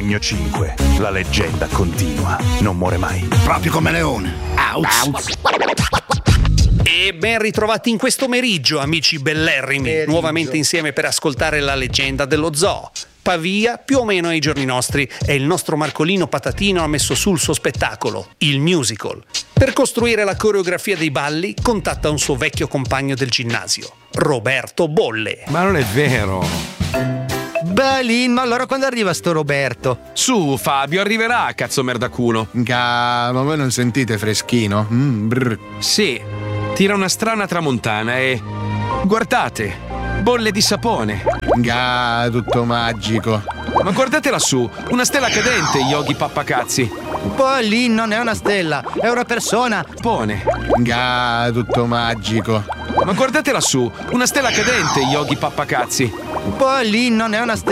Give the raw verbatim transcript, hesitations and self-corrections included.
Magno cinque, la leggenda continua, non muore mai. Proprio come Leone. Ouch. E ben ritrovati in questo meriggio, amici bellerrimi, Meriggio. nuovamente insieme per ascoltare la leggenda dello zoo. Pavia, più o meno ai giorni nostri, e il nostro Marcolino Patatino ha messo sul suo spettacolo, il musical. Per costruire la coreografia dei balli, contatta un suo vecchio compagno del ginnasio, Roberto Bolle. Ma non è vero. Belin, ma allora quando arriva sto Roberto? Su, Fabio, arriverà, cazzo merdacuno. Ga, ma voi non sentite freschino? Mm, brr. Sì, tira una strana tramontana e... guardate, bolle di sapone. Ga, tutto magico. Ma guardate lassù, una stella cadente, Yogi Pappacazzi. Belin non è una stella, è una persona. Pone. Ga, tutto magico. Ma guardate lassù, una stella cadente, Yogi Pappacazzi. Belin non è una stella.